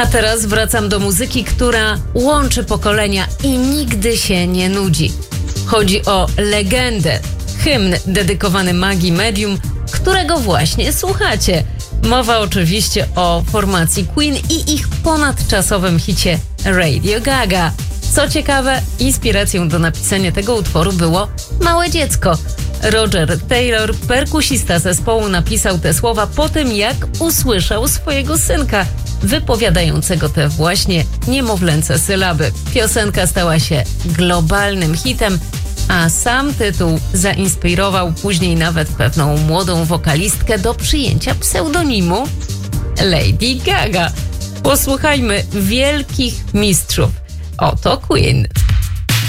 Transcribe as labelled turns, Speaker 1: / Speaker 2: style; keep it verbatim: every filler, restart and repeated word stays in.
Speaker 1: A teraz wracam do muzyki, która łączy pokolenia i nigdy się nie nudzi. Chodzi o legendę, hymn dedykowany magii medium, którego właśnie słuchacie. Mowa oczywiście o formacji Queen i ich ponadczasowym hicie Radio Gaga. Co ciekawe, inspiracją do napisania tego utworu było małe dziecko. Roger Taylor, perkusista zespołu, napisał te słowa po tym, jak usłyszał swojego synka wypowiadającego te właśnie niemowlęce sylaby. Piosenka stała się globalnym hitem, a sam tytuł zainspirował później nawet pewną młodą wokalistkę do przyjęcia pseudonimu Lady Gaga. Posłuchajmy wielkich mistrzów. Oto Queen.